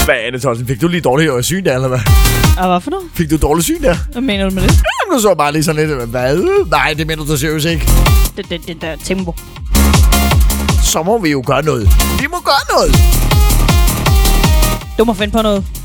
Hvad, Anne Thomsen? Fik du lige dårligt syn der, eller hvad? Hvad for noget? Fik du dårligt syn der? Hvad mener du med det? Jamen, du så bare lige sådan lidt, hvad? Nej, det mener du seriøst ikke. Det der tempo. Så må vi jo gøre noget. Vi må gøre noget. Du må finde på noget.